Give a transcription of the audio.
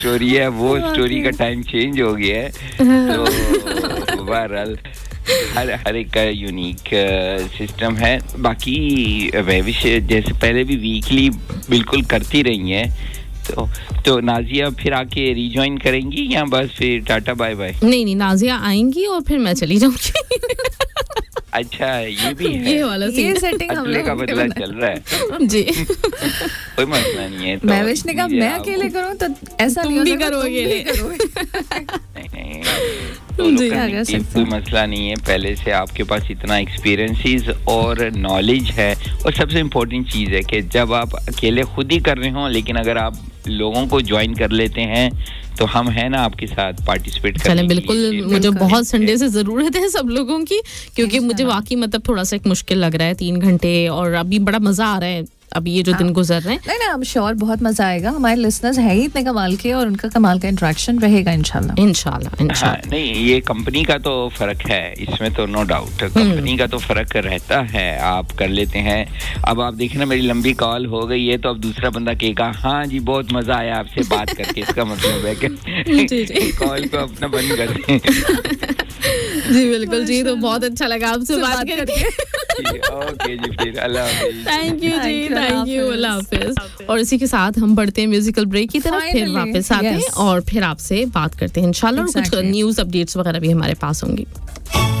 Story है वो story का टाइम चेंज हो गया है, तो बहरहाल हर एक का यूनिक सिस्टम है। बाकी वेविश जैसे पहले भी वीकली बिल्कुल करती रही हैं, तो नाजिया फिर आके रिजॉइन करेंगी या बस फिर टाटा बाय बाय? नहीं, नाजिया आएंगी और फिर मैं चली जाऊंगी। अच्छा, ये भी है, ये वाला ये सेटिंग हम लोग का बदला चल रहा है जी। कोई मसला नहीं है। तो महविश ने कहा मैं अकेले करूं तो ऐसा नहीं हो भी सकता, करोगे। नहीं, कोई मसला नहीं है। पहले से आपके पास इतना एक्सपीरियंसेस और नॉलेज है, और सबसे इम्पोर्टेंट चीज़ है कि जब आप अकेले खुद ही कर रहे हो, लेकिन अगर आप लोगों को ज्वाइन कर लेते हैं तो हम हैं ना आपके साथ पार्टिसिपेट करने। चलें, बिल्कुल। मुझे बहुत संडे से ज़रूरत है सब लोगों की, क्योंकि मुझे वाकई मतलब थोड़ा सा एक मुश्किल लग रहा है 3 घंटे, और अभी बड़ा मज़ा आ रहा है अभी ये जो दिन गुजर रहे हैं। नहीं, आई एम श्योर बहुत मजा आएगा। हमारे लिसनर्स है ही इतने कमाल के, और उनका कमाल का इंटरेक्शन रहेगा इंशाल्लाह। हाँ, नहीं, ये कंपनी का तो फर्क है, इसमें तो नो डाउट कंपनी का तो फर्क रहता है। आप कर लेते हैं, अब आप देखना मेरी लंबी कॉल हो गई है, तो अब दूसरा बंदा कहेगा हाँ जी बहुत मजा आया आपसे बात करके, इसका मतलब है कि कॉल को अपना बंद कर दें। जी बिल्कुल जी, तो बहुत अच्छा लगा आपसे बात करके। ओके जी, फिर अल्लाह हाफिज़। Thank you ji, thank you, अल्लाह हाफिज़। और इसी के साथ हम बढ़ते हैं म्यूजिकल ब्रेक की तरफ, फिर वापस आते हैं और फिर आपसे बात करते हैं इंशाल्लाह, और कुछ न्यूज़ अपडेट्स वगैरह भी हमारे पास होंगी।